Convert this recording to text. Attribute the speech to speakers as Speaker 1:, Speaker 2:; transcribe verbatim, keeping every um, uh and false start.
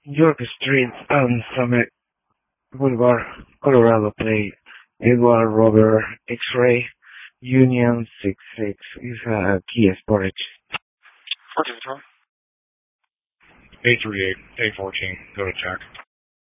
Speaker 1: York Street and Summit Boulevard, Colorado Plate, Edward Robert X-Ray, Union six six is a Kia Sportage.
Speaker 2: Okay, Tom. A three eight, A fourteen, go to check.